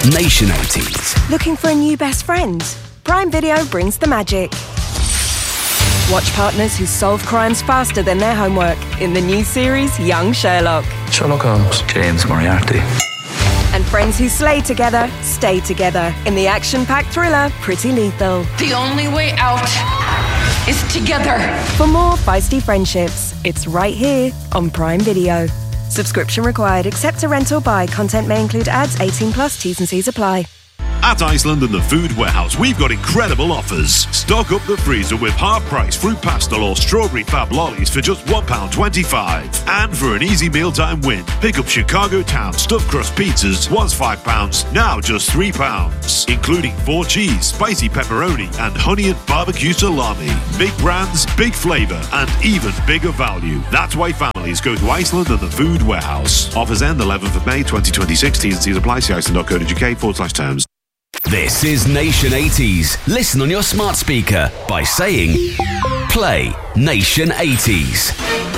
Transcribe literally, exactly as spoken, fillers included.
Nation eighties. Looking for a new best friend? Prime Video brings the magic. Watch partners who solve crimes faster than their homework in the new series Young Sherlock. Sherlock Holmes. James Moriarty. And friends who slay together, stay together in the action-packed thriller Pretty Lethal. The only way out is together. For more feisty friendships, it's right here on Prime Video. Subscription required, except to rent or buy. Content may include ads, eighteen plus, T's and C's apply. At Iceland and the Food Warehouse, we've got incredible offers. Stock up the freezer with half-price fruit pastel or strawberry fab lollies for just one pound twenty-five. And for an easy mealtime win, pick up Chicago Town stuffed crust pizzas, was five pounds, now just three pounds. Including four cheese, spicy pepperoni, and honey and barbecue salami. Big brands, big flavour, and even bigger value. That's why families go to Iceland and the Food Warehouse. Offers end eleventh of May twenty twenty-six. T's and C's apply. See iceland.co.uk forward slash terms. This is Nation eighties. Listen on your smart speaker by saying, play Nation eighties.